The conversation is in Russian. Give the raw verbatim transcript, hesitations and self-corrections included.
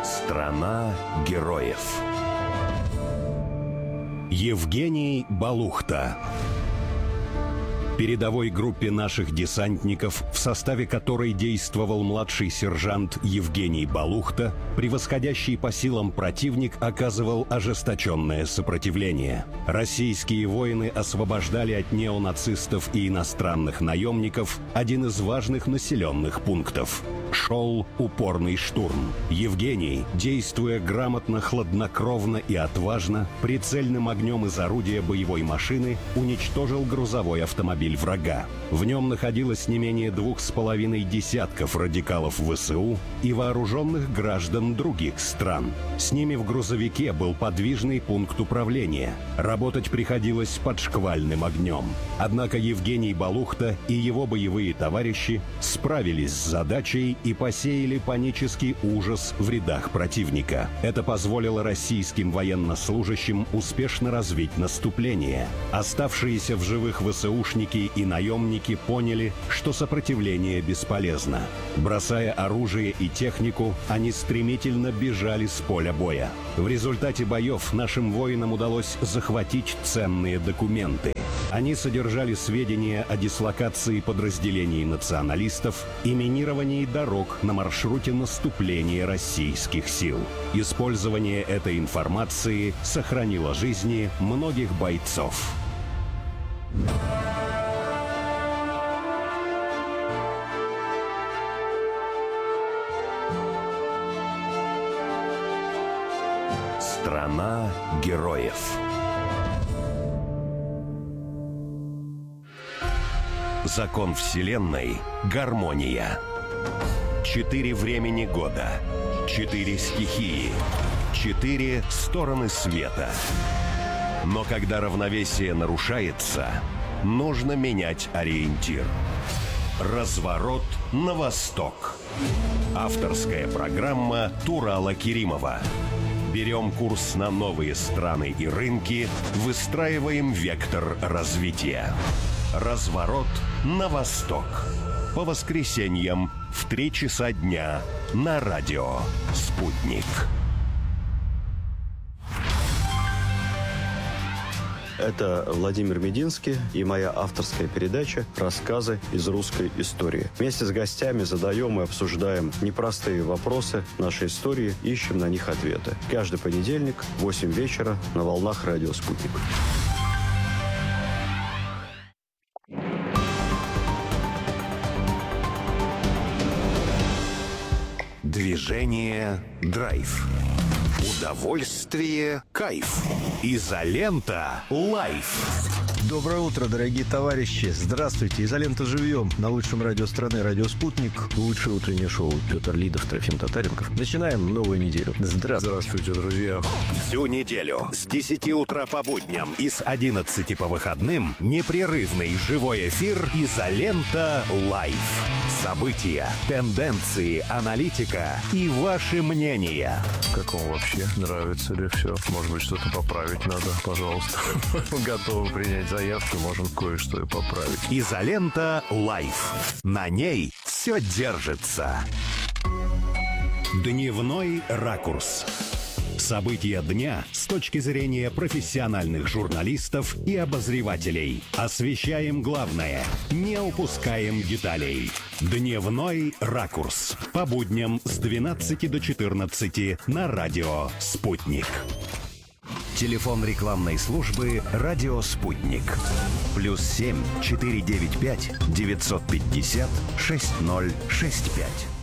Страна героев. Евгений Балухта. Передовой группе наших десантников, в составе которой действовал младший сержант Евгений Балухта, превосходящий по силам противник оказывал ожесточенное сопротивление. Российские воины освобождали от неонацистов и иностранных наемников один из важных населенных пунктов. Шел упорный штурм. Евгений, действуя грамотно, хладнокровно и отважно, прицельным огнем из орудия боевой машины уничтожил грузовой автомобиль врага. В нем находилось не менее двух с половиной десятков радикалов ВСУ и вооруженных граждан других стран. С ними в грузовике был подвижный пункт управления. Работать приходилось под шквальным огнем. Однако Евгений Балухта и его боевые товарищи справились с задачей и посеяли панический ужас в рядах противника. Это позволило российским военнослужащим успешно развить наступление. Оставшиеся в живых ВСУшники и наемники поняли, что сопротивление бесполезно. Бросая оружие и технику, они стремительно бежали с поля боя. В результате боев нашим воинам удалось захватить ценные документы. Они содержали сведения о дислокации подразделений националистов и минировании дорог на маршруте наступления российских сил. Использование этой информации сохранило жизни многих бойцов. Страна героев. Закон Вселенной — гармония. Четыре времени года, четыре стихии, четыре стороны света. Но когда равновесие нарушается, нужно менять ориентир. Разворот на восток. Авторская программа Турала Керимова. Берем курс на новые страны и рынки, выстраиваем вектор развития. Разворот на восток. По воскресеньям в три часа дня на радио «Спутник». Это Владимир Мединский и моя авторская передача «Рассказы из русской истории». Вместе с гостями задаем и обсуждаем непростые вопросы нашей истории, ищем на них ответы. Каждый понедельник в восемь вечера на волнах радио «Спутник». Движение «Драйв». Удовольствие – кайф. Изолента – лайф. Доброе утро, дорогие товарищи. Здравствуйте. Изолента живьем на лучшем радио страны, радио «Спутник». Лучшее утреннее шоу. Петр Лидов, Трофим Татаренков. Начинаем новую неделю. Здравствуйте. Здравствуйте, друзья. Всю неделю с десяти утра по будням и с одиннадцати по выходным непрерывный живой эфир «Изолента Лайф». События, тенденции, аналитика и ваши мнения. Как вам вообще? Нравится ли все? Может быть, что-то поправить надо? Пожалуйста. Готовы принять заявки, можем кое-что и поправить. «Изолента Лайф». На ней все держится. Дневной ракурс. События дня с точки зрения профессиональных журналистов и обозревателей. Освещаем главное, не упускаем деталей. Дневной ракурс. По будням с двенадцати до четырнадцати на радио «Спутник». Телефон рекламной службы «Радио Спутник». Плюс семь четыре девять пять девятьсот пятьдесят шесть ноль шесть пять.